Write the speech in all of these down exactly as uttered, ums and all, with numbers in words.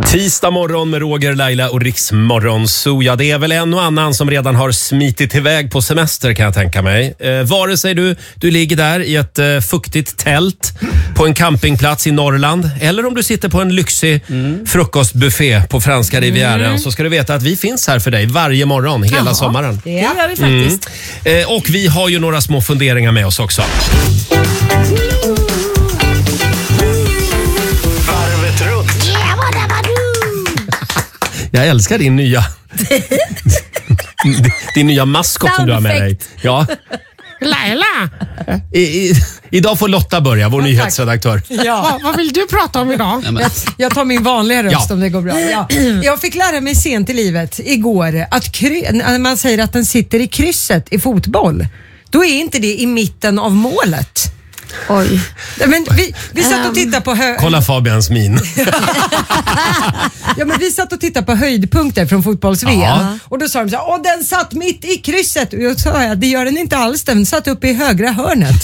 Tisdag morgon med Roger, Laila och Riksmorgon. Så ja, det är väl en och annan som redan har smitit iväg på semester, kan jag tänka mig. Eh, vare sig du, du ligger där i ett eh, fuktigt tält på en campingplats i Norrland, eller om du sitter på en lyxig mm. frukostbuffé på franska rivieran, mm. så ska du veta att vi finns här för dig varje morgon hela Jaha, sommaren. Det gör vi faktiskt. Mm. Eh, och vi har ju några små funderingar med oss också. Jag älskar din nya din nya maskot som du har med dig. Ja. Laila. I, i, idag får Lotta börja, vår ja, nyhetsredaktör. Ja. Va, vad vill du prata om idag? Jag, jag tar min vanliga röst ja. om det går bra. Ja. Jag fick lära mig sent i livet igår att kry, när man säger att den sitter i krysset i fotboll, då är inte det i mitten av målet. Oj. Men vi, vi satt och tittade på hö- Kolla Fabians min. Ja, men vi satt och tittade på höjdpunkter från fotbolls-V M. Ja. Och då sa de så här, åh, den satt mitt i krysset. Och jag sa, det gör den inte alls, den satt uppe i högra hörnet.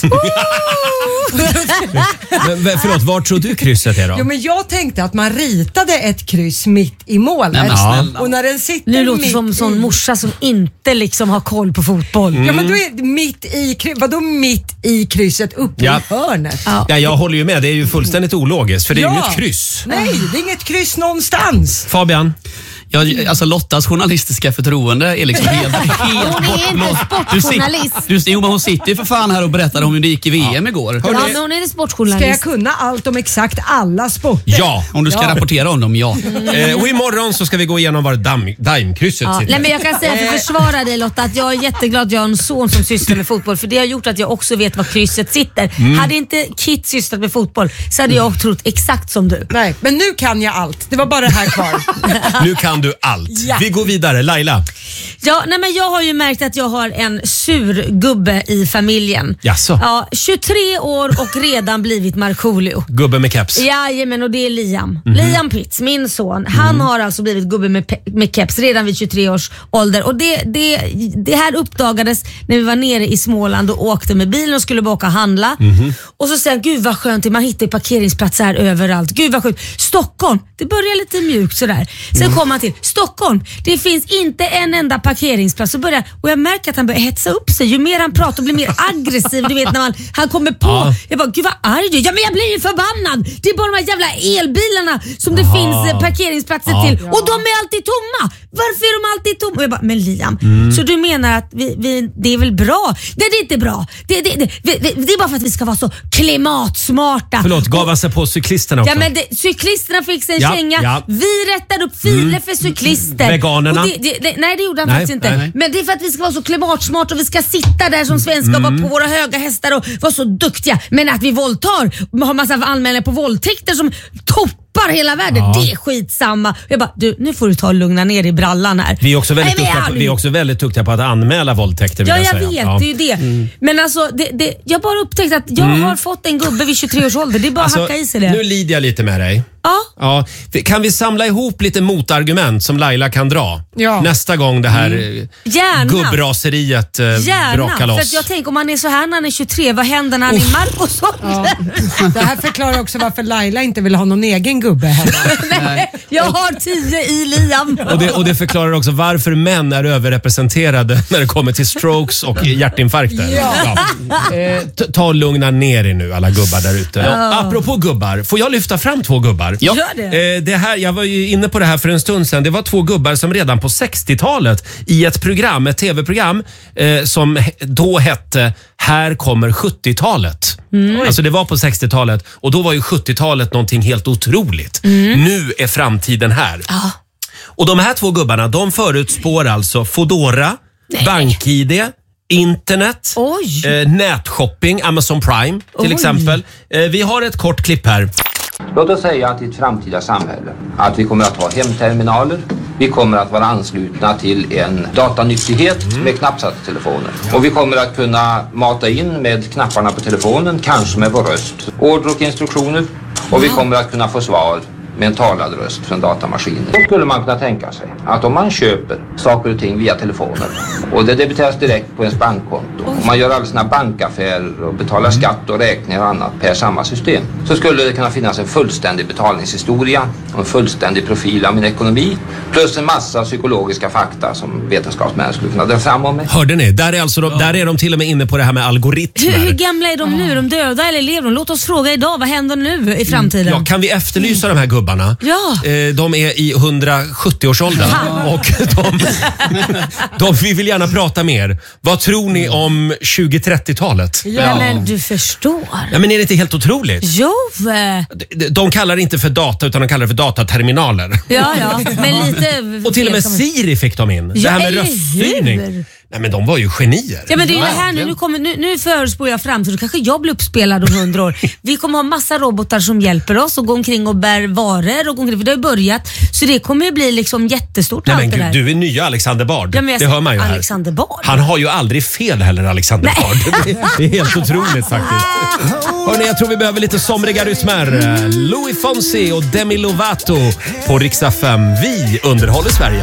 Men förlåt, var tror du krysset är då? Jo, men jag tänkte att man ritade ett kryss mitt i målet. Nej, ja. Och när den sitter nu låter det som en sån morsa som inte liksom har koll på fotboll. Mm. Ja, men då är det mitt i krysset. Vadå mitt i krysset uppe ja. i hörnet? Ja. ja, jag håller ju med. Det är ju fullständigt ologiskt, för det är ja. ju inget kryss. Nej, det är inget kryss någonstans. Fabian? Ja, alltså Lottas journalistiska förtroende är liksom helt... helt hon är inte sportjournalist. Du, du, jo, men hon sitter ju för fan här och berättar om hur det gick i V M ja. igår. Ja, men hon är en sportjournalist. Ska jag kunna allt om exakt alla sporter? Ja. Om du ska ja. rapportera om dem, ja. Mm. Eh, och imorgon så ska vi gå igenom var daim, daimkrysset ja. sitter. Nej, men jag kan säga för att försvara dig, Lotta, att jag är jätteglad att jag har en son som sysslar med fotboll, för det har gjort att jag också vet var krysset sitter. Mm. Hade inte Kit sysslat med fotboll så hade jag trott exakt som du. Nej, men nu kan jag allt. Det var bara det här kvar. Nu kan du allt. Ja. Vi går vidare. Laila. Ja, nej, men jag har ju märkt att jag har en sur gubbe i familjen. Jaså? Ja, tjugotre år och redan blivit Markoolio. Gubbe med keps. Jajamän, och det är Liam. Mm-hmm. Liam Pitts, min son. Han mm. har alltså blivit gubbe med, pe- med keps redan vid tjugotre års ålder. Och det, det, det här uppdagades när vi var nere i Småland och åkte med bilen och skulle bara åka och handla. Mm-hmm. Och så säger gud vad skönt, man hittar parkeringsplatser här överallt. Gud vad skönt. Stockholm, det börjar lite mjukt sådär. Sen mm. kommer han till Stockholm. Det finns inte en enda parkeringsplats. Så börjar, och jag märker att han börjar hetsa upp sig. Ju mer han pratar blir mer aggressiv. Du vet när man, han kommer på. Ja. Jag bara, gud vad arg du. Ja, men jag blir ju förbannad. Det är bara de här jävla elbilarna som det ja. finns parkeringsplatser ja. till. Och de är alltid tomma. Varför är de alltid tomma? Och jag bara, men Liam, mm. så du menar att vi, vi, det är väl bra? Nej, det är inte bra. Det, det, det, det, det är bara för att vi ska vara så klimatsmarta. Förlåt, gav han sig på cyklisterna också? Ja, men det, cyklisterna fick en ja. känga. Ja. Vi rättar upp filer mm. för cyklister. Veganerna? Det, det, det, nej, det gjorde han nej, faktiskt inte. Nej, nej. Men det är för att vi ska vara så klimatsmart och vi ska sitta där som svenskar mm. och vara på våra höga hästar och vara så duktiga. Men att vi våldtar, har massa anmälningar på våldtäkter som toppar hela världen, ja. det är skitsamma. Jag bara, du, nu får du ta och lugna ner i brallan här. Vi är också väldigt, nej, duktiga, på, vi är också väldigt duktiga på att anmäla våldtäkter, vill ja, jag jag säga. vet, ja. det är ju det. Mm. Men alltså, det, det, jag bara upptäckte att jag mm. har fått en gubbe vid tjugotre års ålder. Det är bara alltså, att hacka i sig det. Nu lider jag lite med dig. Ja. Ja. Kan vi samla ihop lite motargument som Laila kan dra? Ja. Nästa gång det här mm. gubbraseriet eh, brakar loss. För att jag tänker, om man är så här när han är tjugotre, vad händer när han är Marcos ålder? Ja. Det här förklarar också varför Laila inte vill ha någon egen gubbe hemma. Nej, jag har tio i Liam. Och det, och det förklarar också varför män är överrepresenterade när det kommer till strokes och hjärtinfarkter. Ja. Ja. Eh, t- ta och lugna ner er nu, alla gubbar där ute. Ja. Apropå gubbar, får jag lyfta fram två gubbar? Ja. Gör det. Eh, det här, jag var ju inne på det här för en stund sedan. Det var två gubbar som redan på sextiotalet i ett program, ett tv-program eh, som då hette Här kommer sjuttiotalet. Mm. Alltså det var på sextiotalet och då var ju sjuttiotalet någonting helt otroligt. Mm. Nu är framtiden här. Ah. Och de här två gubbarna, de förutspår alltså Foodora, BankI D, internet, eh, nätshopping, Amazon Prime till Oj. exempel. Eh, vi har ett kort klipp här. Låt oss säga att i ett framtida samhälle att vi kommer att ha hemterminaler, vi kommer att vara anslutna till en datanyktighet mm. med knappsatta telefoner. Ja. Och vi kommer att kunna mata in med knapparna på telefonen, kanske med vår röst, order och instruktioner. Och vi kommer att kunna få svar med en talad röst från datamaskinen. Då skulle man kunna tänka sig att om man köper saker och ting via telefonen och det debiteras direkt på ens bankkonto man gör alla sina bankaffärer och betalar skatt och räkningar och annat per samma system. Så skulle det kunna finnas en fullständig betalningshistoria och en fullständig profil av min ekonomi plus en massa psykologiska fakta som vetenskapsmän skulle kunna dra fram om mig. Hörde ni? Där är, alltså de, där är de till och med inne på det här med algoritmer. Hur, hur gamla är de nu? Är de döda eller lever de? Låt oss fråga idag. Vad händer nu i framtiden? Ja, kan vi efterlysa de här gubbarna? Ja. Eh, de är i hundrasjuttio-årsåldern och de, de, vi vill gärna prata mer. Vad tror ni om tjugo-trettiotalet? Ja, men du förstår. Ja, men är det inte helt otroligt? Jo. De, de kallar det inte för data utan de kallar det för dataterminaler. Ja, ja. Men lite... Och till och med Siri fick de in. Det Ja, här med eller röststyrning. hur? Nej, men de var ju genier. Ja, men det är ju det här nu. Nu, kommer, nu, nu förespår jag framtiden. Kanske jag blir uppspelad om hundra år. Vi kommer ha massa robotar som hjälper oss och gå omkring och bär varor. Och gå omkring, för det har ju börjat. Så det kommer ju bli liksom jättestort. Nej, allt men det gud, där. du är nya Alexander Bard. Ja, men jag det hör man ju här. Alexander Bard. Han har ju aldrig fel heller, Alexander Bard. Det, det är helt otroligt faktiskt. Hörrni, jag tror vi behöver lite somriga rytmer. Louis Fonsi och Demi Lovato på Rix F M. Vi underhåller Sverige.